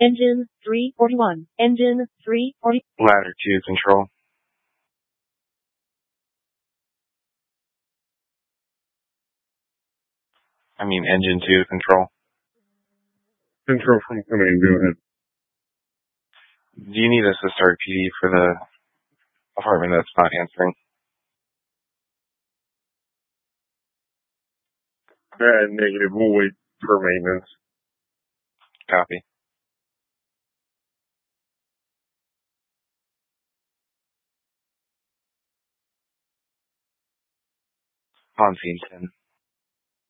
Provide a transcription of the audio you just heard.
Engine 341. Engine 340. Ladder 2 control. Engine 2 control. Control from command, go ahead. Do you need us to start PD for the apartment that's not answering? Negative. We'll wait for maintenance. Copy. On scene 10.